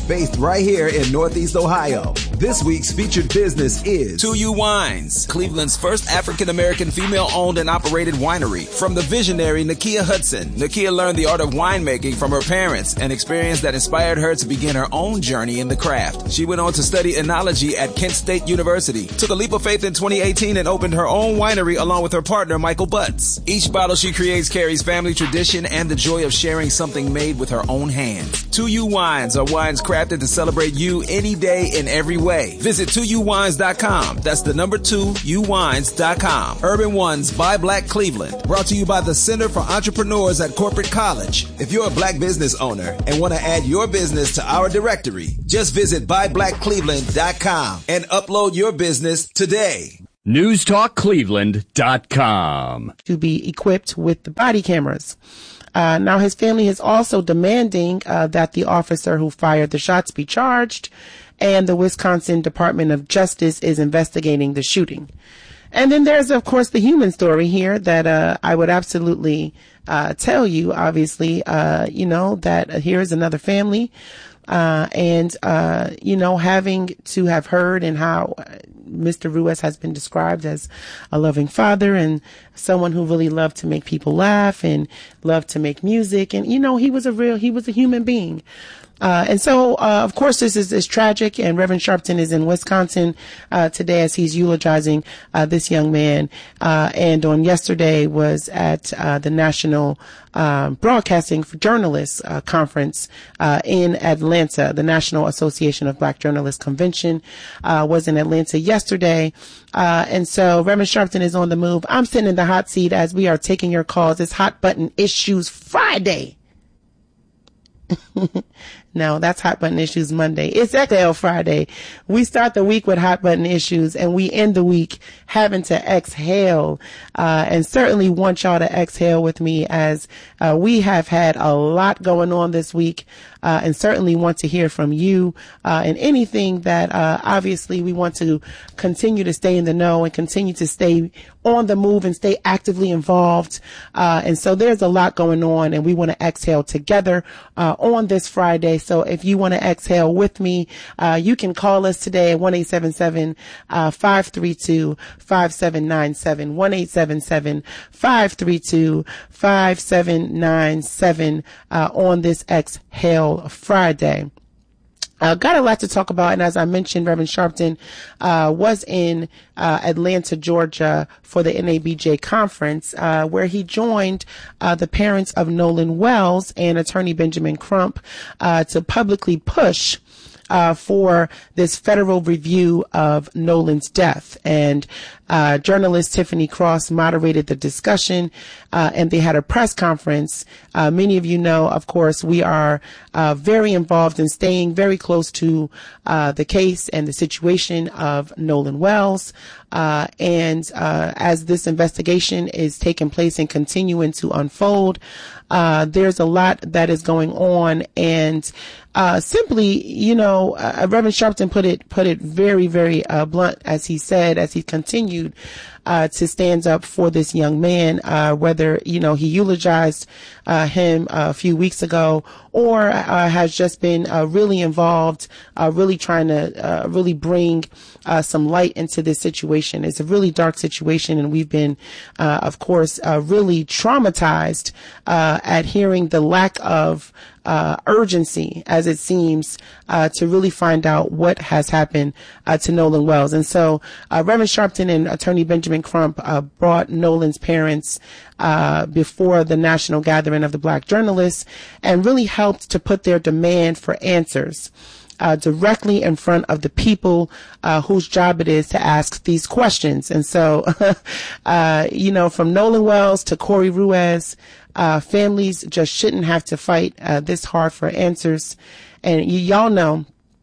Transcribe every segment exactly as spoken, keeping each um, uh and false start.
based right here in Northeast Ohio. This week's featured business is two U Wines, Cleveland's first African-American female-owned and operated winery. From the visionary Nakia Hudson, Nakia learned the art of winemaking from her parents, an experience that inspired her to begin her own journey in the craft. She went on to study enology at Kent State University, took a leap of faith in twenty eighteen and opened her own winery along with her partner Michael Butts. Each bottle she creates carries family tradition and the joy of sharing something made with her own hands. two U Wines are wines crafted to celebrate you any day in every way. Visit two u wines dot com. That's the number two u wines dot com. Urban Ones by Black Cleveland. Brought to you by the Center for Entrepreneurs at Corporate College. If you're a black business owner and want to add your business to our directory, just visit buy black cleveland dot com and upload your business today. news talk cleveland dot com. To be equipped with the body cameras. Uh, now his family is also demanding uh, that the officer who fired the shots be charged, and the Wisconsin Department of Justice is investigating the shooting. And then there's, of course, the human story here that uh, I would absolutely uh, tell you, obviously, uh, you know, that uh, here's another family. Uh, and, uh, you know, having to have heard and how Mister Ruiz has been described as a loving father and someone who really loved to make people laugh and loved to make music. And, you know, he was a real, he was a human being. Uh, and so, uh, of course, this is, is tragic, and Reverend Sharpton is in Wisconsin, uh, today as he's eulogizing, uh, this young man, uh, and on yesterday was at, uh, the National, um, Broadcasting for Journalists, uh, conference, uh, in Atlanta. The National Association of Black Journalists Convention, uh, was in Atlanta yesterday. Uh, and so Reverend Sharpton is on the move. I'm sitting in the hot seat as we are taking your calls. It's Hot Button Issues Friday. No, that's Hot Button Issues Monday. It's Exhale Friday. We start the week with Hot Button Issues and we end the week having to exhale, uh, and certainly want y'all to exhale with me as, uh, we have had a lot going on this week, uh, and certainly want to hear from you, uh, and anything that, uh, obviously we want to continue to stay in the know and continue to stay on the move and stay actively involved. Uh, and so there's a lot going on and we want to exhale together, uh, on this Friday. So if you want to exhale with me, uh, you can call us today at one eight seven seven, five three two, five seven nine seven, one eight seven seven, five three two, five seven nine seven, uh, on this Exhale Friday. Uh, got a lot to talk about. And as I mentioned, Reverend Sharpton, uh, was in, uh, Atlanta, Georgia for the N A B J conference, uh, where he joined, uh, the parents of Nolan Wells and attorney Benjamin Crump, uh, to publicly push, uh, for this federal review of Nolan's death. And, uh, journalist Tiffany Cross moderated the discussion, uh, and they had a press conference. Uh, many of you know, of course, we are, uh, very involved in staying very close to, uh, the case and the situation of Nolan Wells. Uh, and, uh, as this investigation is taking place and continuing to unfold, uh, there's a lot that is going on. And, uh, simply, you know, uh, Reverend Sharpton put it, put it very, very, uh, blunt, as he said, as he continued, uh, to stand up for this young man, uh, whether, you know, he eulogized, uh, him uh, a few weeks ago or, uh, has just been, uh, really involved, uh, really trying to, uh, really bring, uh, some light into this situation. It's a really dark situation. And we've been, uh, of course, uh, really traumatized, uh, at hearing the lack of, uh, urgency, as it seems, uh, to really find out what has happened, uh, to Nolan Wells. And so, uh, Reverend Sharpton and attorney Benjamin Crump, uh, brought Nolan's parents, uh, before the national gathering of the Black journalists and really helped to put their demand for answers, uh, directly in front of the people, uh, whose job it is to ask these questions. And so, uh, you know, from Nolan Wells to Corey Ruiz, uh, families just shouldn't have to fight, uh, this hard for answers. And y- y'all know,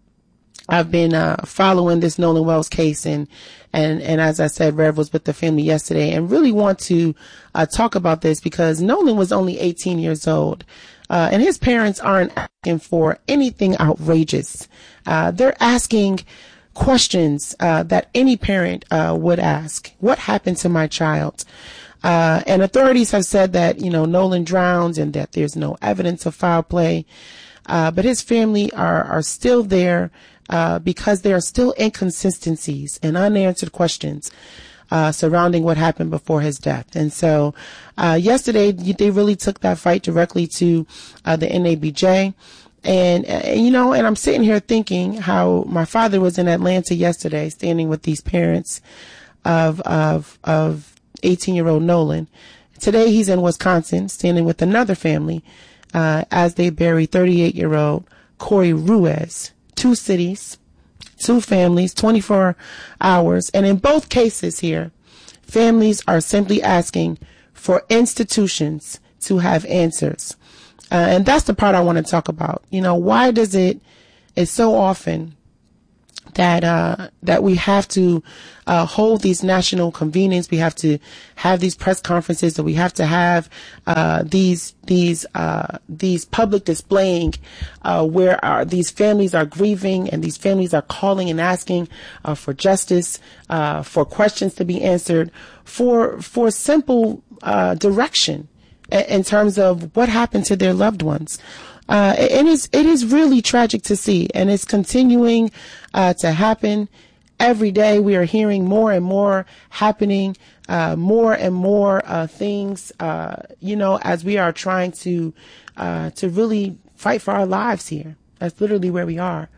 I've been, uh, following this Nolan Wells case and, and, and as I said, Rev was with the family yesterday and really want to, uh, talk about this because Nolan was only eighteen years old. Uh, and his parents aren't asking for anything outrageous. Uh, they're asking questions, uh, that any parent, uh, would ask. What happened to my child? Uh, and authorities have said that, you know, Nolan drowned and that there's no evidence of foul play. Uh, but his family are, are still there, uh, because there are still inconsistencies and unanswered questions, uh, surrounding what happened before his death. And so, uh, yesterday they really took that fight directly to, uh, the N A B J. And, and, you know, and I'm sitting here thinking how my father was in Atlanta yesterday, standing with these parents of, of, of eighteen year old Nolan. Today he's in Wisconsin, standing with another family, uh, as they bury thirty-eight year old Corey Ruiz. Two cities, two families, twenty-four hours. And in both cases here, families are simply asking for institutions to have answers. Uh, and that's the part I want to talk about. You know, why does it, it's so often that, uh, that we have to, uh, hold these national convenings. We have to have these press conferences, that we have to have, uh, these, these, uh, these public displaying, uh, where our, these families are grieving and these families are calling and asking, uh, for justice, uh, for questions to be answered, for, for simple, uh, direction in terms of what happened to their loved ones. Uh, it is, it is really tragic to see, and it's continuing, uh, to happen every day. We are hearing more and more happening, uh, more and more, uh, things, uh, you know, as we are trying to, uh, to really fight for our lives here. That's literally where we are.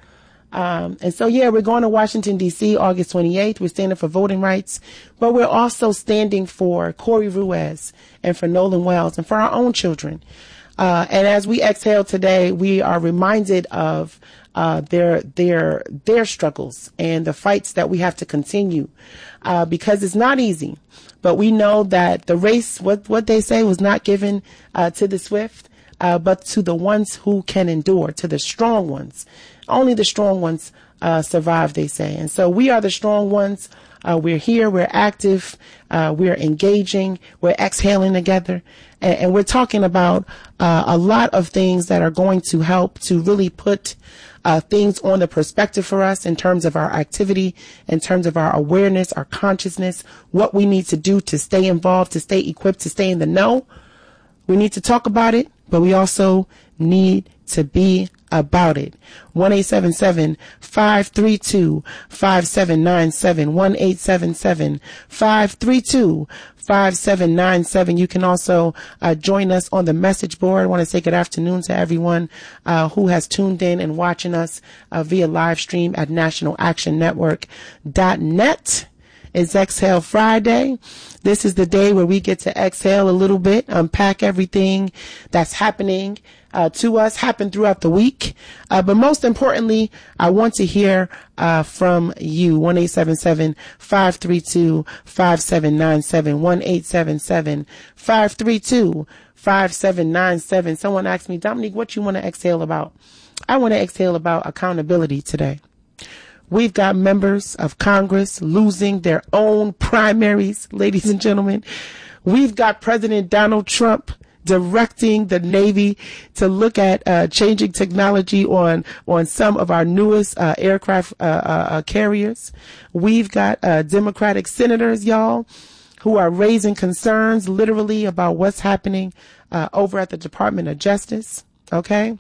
Um, and so, yeah, we're going to Washington, D C, August twenty-eighth. We're standing for voting rights, but we're also standing for Corey Ruiz and for Nolan Wells and for our own children. Uh, and as we exhale today, we are reminded of, uh, their, their, their struggles and the fights that we have to continue, uh, because it's not easy, but we know that the race, what, what they say was not given, uh, to the swift, uh, but to the ones who can endure, to the strong ones. Only the strong ones, uh, survive, they say. And so we are the strong ones. Uh, we're here. We're active. Uh, we're engaging. We're exhaling together. And, and we're talking about, uh, a lot of things that are going to help to really put, uh, things on the perspective for us in terms of our activity, in terms of our awareness, our consciousness, what we need to do to stay involved, to stay equipped, to stay in the know. We need to talk about it, but we also need to be about it. one eight seven seven, five three two, five seven nine seven, one eight seven seven, five three two, five seven nine seven. You can also uh, join us on the message board. I want to say good afternoon to everyone uh, who has tuned in and watching us uh, via live stream at national action network dot net. It's Exhale Friday. This is the day where we get to exhale a little bit, unpack everything that's happening uh, to us, happen throughout the week. Uh, but most importantly, I want to hear uh, from you. one eight seven seven, five three two, five seven nine seven, one eight seven seven, five three two, five seven nine seven. Someone asked me, Dominique, what you want to exhale about? I want to exhale about accountability today. We've got members of Congress losing their own primaries, ladies and gentlemen. We've got President Donald Trump directing the Navy to look at uh, changing technology on on some of our newest uh, aircraft uh, uh, carriers. We've got uh, Democratic senators, y'all, who are raising concerns literally about what's happening uh, over at the Department of Justice. Okay.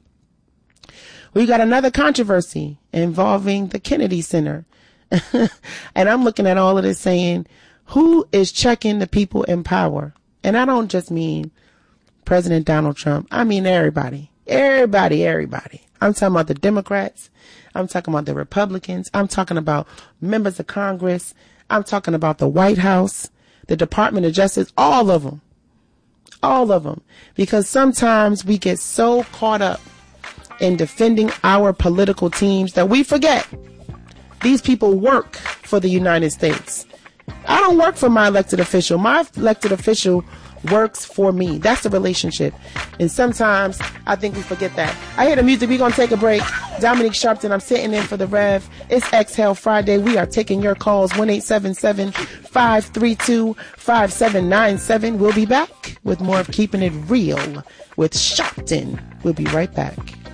We got another controversy involving the Kennedy Center. And I'm looking at all of this saying, who is checking the people in power? And I don't just mean President Donald Trump. I mean everybody, everybody, everybody. I'm talking about the Democrats. I'm talking about the Republicans. I'm talking about members of Congress. I'm talking about the White House, the Department of Justice, all of them, all of them. Because sometimes we get so caught up in defending our political teams that we forget these people work for the United States. I don't work for my elected official. My elected official works for me. That's the relationship. And sometimes I think we forget that. I hear the music. We're going to take a break. Dominique Sharpton, I'm sitting in for the Rev. It's Exhale Friday. We are taking your calls. one eight seven seven, five three two, five seven nine seven. We'll be back with more of Keeping It Real with Sharpton. We'll be right back.